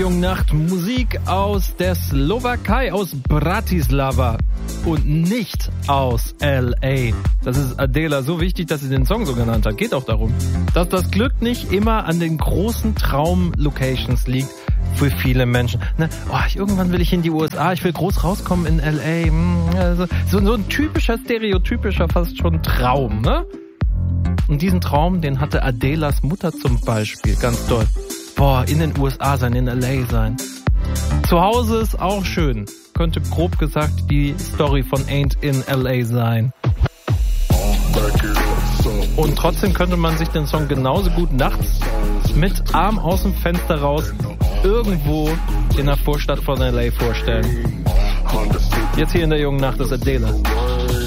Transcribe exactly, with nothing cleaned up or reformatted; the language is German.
jungen Nacht Musik aus der Slowakei, aus Bratislava und nicht aus L A. Das ist Adela so wichtig, dass sie den Song so genannt hat. Geht auch darum, dass das Glück nicht immer an den großen Traum-Locations liegt für viele Menschen. Ne? Oh, ich, irgendwann will ich in die U S A, ich will groß rauskommen in L A. Hm, also, so, so ein typischer, stereotypischer, fast schon Traum, ne? Und diesen Traum, den hatte Adelas Mutter zum Beispiel, ganz doll. Boah, in den U S A sein, in L A sein. Zu Hause ist auch schön. Könnte grob gesagt die Story von Ain't in L A sein. Und trotzdem könnte man sich den Song genauso gut nachts mit Arm aus dem Fenster raus irgendwo in der Vorstadt von L A vorstellen. Jetzt hier in der jungen Nacht ist Adela.